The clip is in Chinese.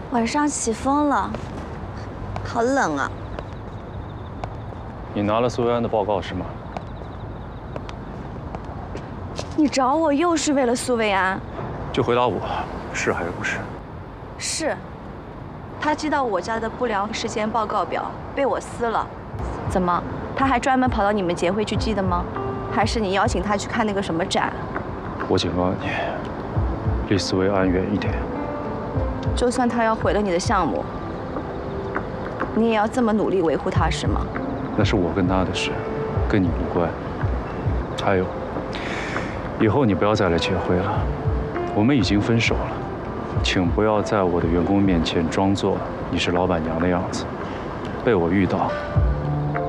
晚上起风了，好冷啊！ 你拿了苏维安的报告是吗？ 你找我又是为了苏维安？ 就回答我，是还是不是？ 是。他寄到我家的不良事件报告表被我撕了。怎么？他还专门跑到你们协会去寄的吗？还是你邀请他去看那个什么展？ 我警告你，离苏维安远一点。 就算他要毁了你的项目，你也要这么努力维护他，是吗？ 那是我跟他的事，跟你无关。还有，以后你不要再来协会了，我们已经分手了，请不要在我的员工面前装作你是老板娘的样子，被我遇到，